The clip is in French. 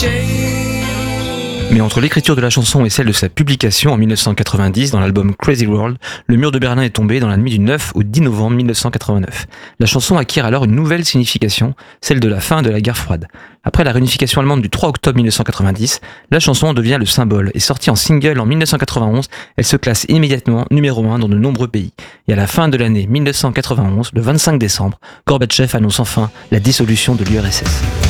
Mais entre l'écriture de la chanson et celle de sa publication en 1990 dans l'album Crazy World, le mur de Berlin est tombé dans la nuit du 9 au 10 novembre 1989. La chanson acquiert alors une nouvelle signification, celle de la fin de la guerre froide. Après la réunification allemande du 3 octobre 1990, la chanson devient le symbole et sortie en single en 1991, elle se classe immédiatement numéro 1 dans de nombreux pays. Et à la fin de l'année 1991, le 25 décembre, Gorbatchev annonce enfin la dissolution de l'URSS.